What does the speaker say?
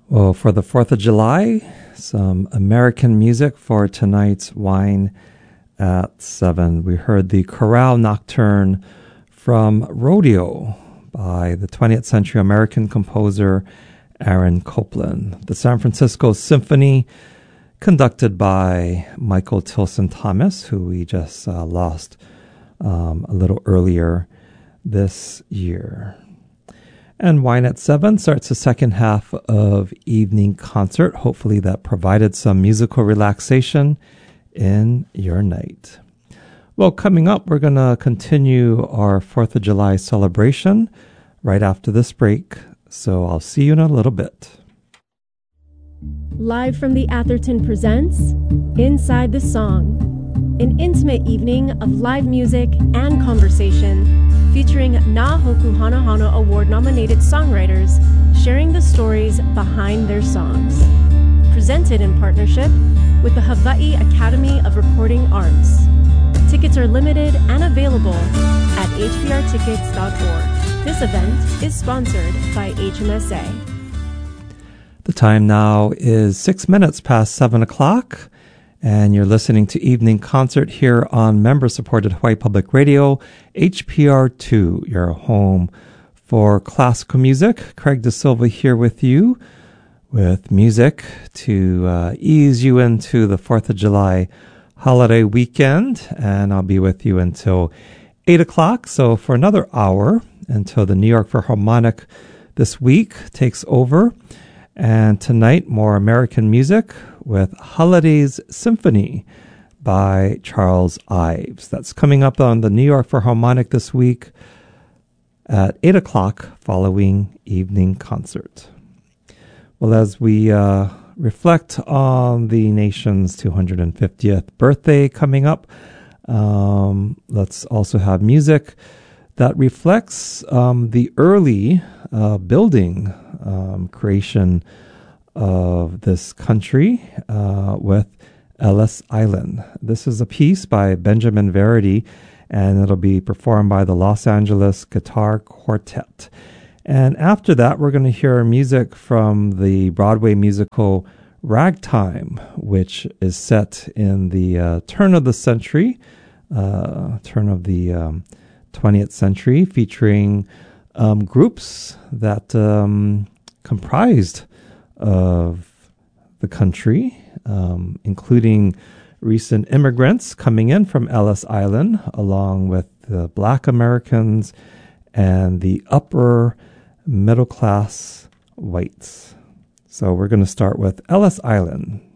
Well, for the 4th of July, some American music for tonight's Wine at 7. We heard the Chorale Nocturne from Rodeo by the 20th century American composer Aaron Copland. The San Francisco Symphony, conducted by Michael Tilson Thomas, who we just lost a little earlier this year. And Wine at 7 starts the second half of evening concert. Hopefully that provided some musical relaxation in your night. Well, coming up, we're going to continue our 4th of July celebration right after this break. So I'll see you in a little bit. Live from the Atherton presents Inside the Song, an intimate evening of live music and conversation featuring Na Hoku Hana Hana Award-nominated songwriters sharing the stories behind their songs. Presented in partnership with the Hawaii Academy of Recording Arts. Tickets are limited and available at hbrtickets.org. This event is sponsored by HMSA. The time now is 6 minutes past 7 o'clock. And you're listening to Evening Concert here on member-supported Hawaii Public Radio, HPR2, your home for classical music. Craig De Silva here with you with music to ease you into the 4th of July holiday weekend. And I'll be with you until 8 o'clock. So for another hour until the New York Philharmonic this week takes over. And tonight, more American music with Holidays Symphony by Charles Ives. That's coming up on the New York Philharmonic this week at 8 o'clock following evening concert. Well, as we reflect on the nation's 250th birthday coming up, let's also have music that reflects the early building creation of this country with Ellis Island. This is a piece by Benjamin Verity, and it'll be performed by the Los Angeles Guitar Quartet. And after that, we're going to hear music from the Broadway musical Ragtime, which is set in the turn of the 20th century, featuring groups that comprised of the country, including recent immigrants coming in from Ellis Island, along with the Black Americans and the upper middle class whites. So we're going to start with Ellis Island.